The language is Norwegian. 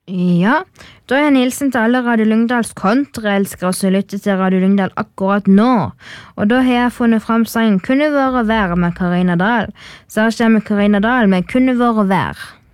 Ja, da er en hilsen til alle Radio Lyngdals kontraelskere som lytter til Radio Lyngdal akkurat nå. Og da har jeg funnet frem sangen «Kunne vært vær» med Karina Dahl. Så her kommer Karina Dahl med «Kunne vært vær».